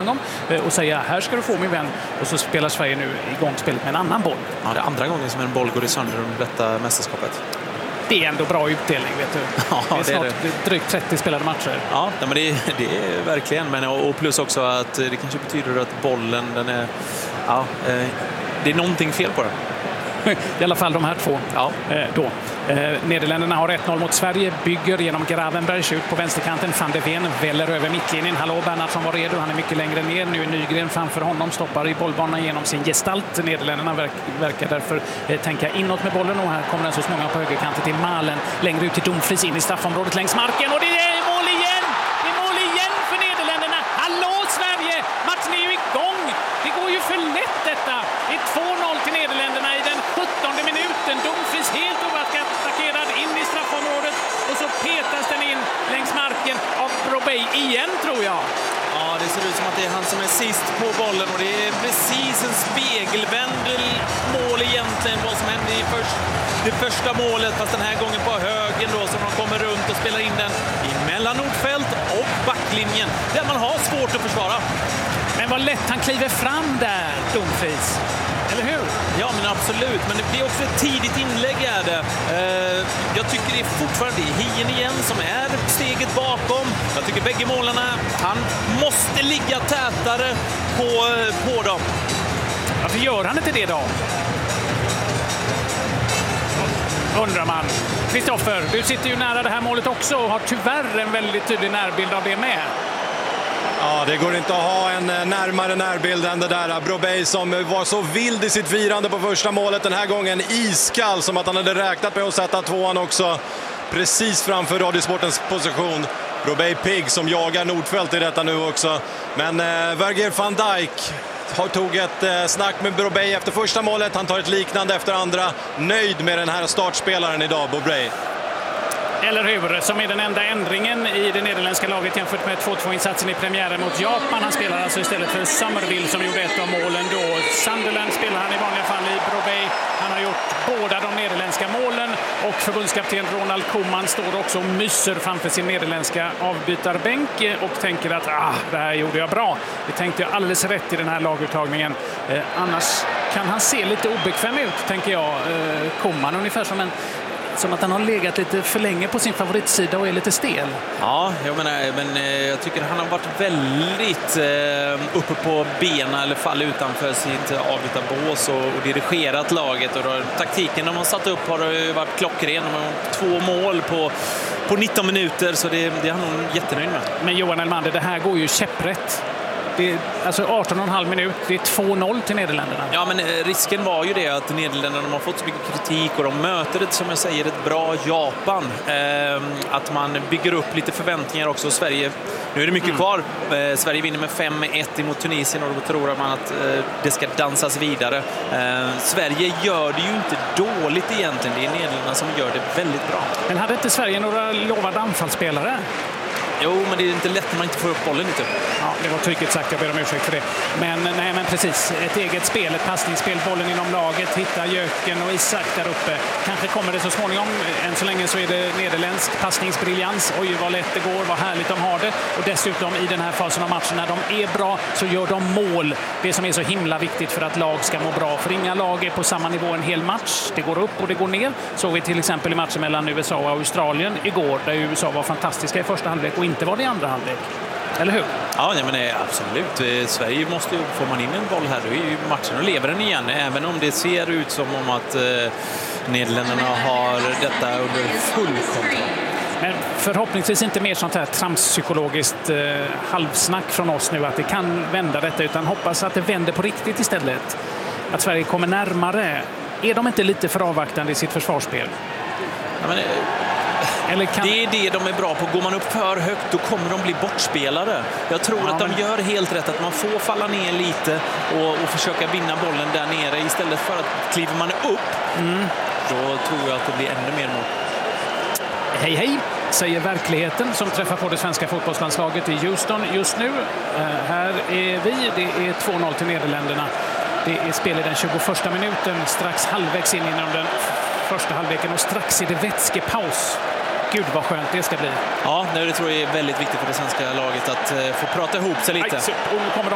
honom och säga här ska du få min vän, och så spelar Sverige nu igång spelet med en annan boll. Ja, det är andra gången som en boll går i sönder under detta mästerskapet. Det är ändå bra utdelning, vet du. Ja, det är snart drygt 30 spelade matcher. Ja, men det är verkligen. Men, och plus också att det kanske betyder att bollen, den är... Ja, det är någonting fel på den. I alla fall de här två. Ja. Nederländerna har 1-0 mot Sverige, bygger genom Gravenberg, ut på vänsterkanten. Van de Ven väller över mittlinjen. Hallå, Bernhardsson var redo, han är mycket längre ner. Nu är Nygren framför honom, stoppar i bollbanan genom sin gestalt. Nederländerna verkar därför tänka inåt med bollen, och här kommer den så småningom på högerkanten till Malen. Längre ut till Dumfries, in i straffområdet längs marken, och det är mål igen! Det är mål igen för Nederländerna. Hallå Sverige! Matchen är ju igång! Det går ju för lätt detta. Det är 2-0 till Nederländerna i den 17:e minuten. Dumfries helt attackerad in i straffområdet, och så petas den in längs marken av Brobey igen, tror jag. Ja, det ser ut som att det är han som är sist på bollen, och det är precis en spegelvänd mål egentligen vad som hände i det första målet, fast den här gången på högen då, som de kommer runt och spelar in den mellan Nordfält och backlinjen, där man har svårt att försvara. Men vad lätt han kliver fram där, Dumfries. Eller hur? Ja, men absolut. Men det blir också ett tidigt inlägg är det. Jag tycker det är fortfarande Hien igen som är steget bakom. Jag tycker bägge målarna, han måste ligga tätare på dem. Varför gör han inte det då? Undrar man. Kristoffer, du sitter ju nära det här målet också och har tyvärr en väldigt tydlig närbild av det med. Ja, det går inte att ha en närmare närbild än det där. Brobey som var så vild i sitt firande på första målet, den här gången iskall, som att han hade räknat med att sätta tvåan också. Precis framför Radiosportens position. Brobey Pigg som jagar Nordfält i detta nu också. Men Virgil van Dijk tog ett snack med Brobey efter första målet. Han tar ett liknande efter andra. Nöjd med den här startspelaren idag, Brobey. Eller hur? Som är den enda ändringen i det nederländska laget jämfört med 2-2-insatsen i premiären mot Japan. Han spelar alltså istället för Somerville som gjorde ett av målen då. Sunderland spelar han i vanliga fall i Brobey. Han har gjort båda de nederländska målen, och förbundskapten Ronald Koeman står också och myser framför sin nederländska avbytarbänk och tänker att det här gjorde jag bra. Det tänkte jag alldeles rätt i den här laguttagningen. Annars kan han se lite obekväm ut, tänker jag. Koeman ungefär som att han har legat lite för länge på sin favoritsida och är lite stel. Ja, men jag tycker han har varit väldigt uppe på benen, eller fall utanför sitt avbytarbås och dirigerat laget. Och då, taktiken de har satt upp har varit klockren. De har 2 mål på 19 minuter, så det är han nog jättenöjd med. Men Johan Elmander, det här går ju käpprätt. Det är alltså 18,5 minut, det är 2-0 till Nederländerna. Ja, men risken var ju det att Nederländerna har fått så mycket kritik, och de möter ett, som jag säger, ett bra Japan. Att man bygger upp lite förväntningar också. Sverige, nu är det mycket kvar. Sverige vinner med 5-1 mot Tunisien, och då tror man att det ska dansas vidare. Sverige gör det ju inte dåligt egentligen. Det är Nederländerna som gör det väldigt bra. Men hade inte Sverige några lovade anfallsspelare? Jo, men det är inte lätt när man inte får upp bollen lite. Ja, det var tydligt sagt, jag ber om ursäkt för det. Men precis, ett eget spel, ett passningsspel, bollen inom laget, hitta Jöken och Isak där uppe. Kanske kommer det så småningom. Än så länge så är det nederländsk passningsbriljans. Oj, vad lätt det går, vad härligt de har det. Och dessutom i den här fasen av matchen, när de är bra så gör de mål. Det som är så himla viktigt för att lag ska må bra. För inga lag är på samma nivå en hel match. Det går upp och det går ner. Så vi till exempel i matchen mellan USA och Australien igår, där USA var fantastiska i första halvlek och inte var det i andra halvlek. Eller hur? Ja, men absolut. Sverige måste ju, får man in en boll här, då är ju matchen och lever den igen. Även om det ser ut som om att Nederländerna har detta under full kontroll. Men förhoppningsvis inte mer sånt här tramspsykologiskt halvsnack från oss nu att det kan vända detta, utan hoppas att det vänder på riktigt istället. Att Sverige kommer närmare. Är de inte lite för avvaktande i sitt försvarsspel? Ja, men det är det de är bra på. Går man upp för högt, då kommer de bli bortspelare. Jag tror att de gör helt rätt, att man får falla ner lite och försöka vinna bollen där nere istället för att kliver man upp, då tror jag att det blir ännu mer mål. Hej hej, säger verkligheten som träffar på det svenska fotbollslandslaget i Houston just nu. Här är vi, det är 2-0 till Nederländerna. Det är spel i den 21 minuten, strax halvvägs in inom den första halvleken, och strax är det vätskepaus. Gud vad skönt det ska bli. Ja, det tror jag är väldigt viktigt för det svenska laget att få prata ihop sig lite. Och nu kommer